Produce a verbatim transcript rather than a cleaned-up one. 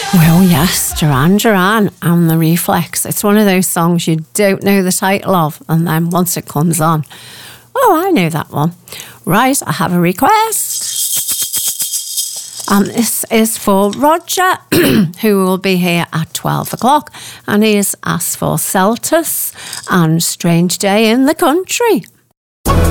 Well, yes, Duran Duran and the Reflex. It's one of those songs you don't know the title of, and then once it comes on, oh, I know that one. Right, I have a request. And this is for Roger, who will be here at twelve o'clock, and he has asked for Celtus and Strange Day in the Country.